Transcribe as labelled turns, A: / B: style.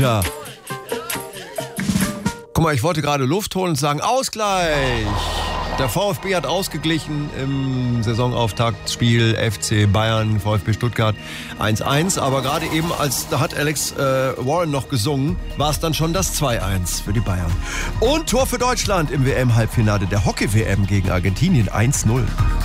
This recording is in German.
A: Ja. Guck mal, ich wollte gerade Luft holen und sagen, Ausgleich! Der VfB hat ausgeglichen im Saisonauftaktspiel FC Bayern, VfB Stuttgart 1-1. Aber gerade eben, da hat Alex Warren noch gesungen, war es dann schon das 2-1 für die Bayern. Und Tor für Deutschland im WM-Halbfinale der Hockey-WM gegen Argentinien 1-0.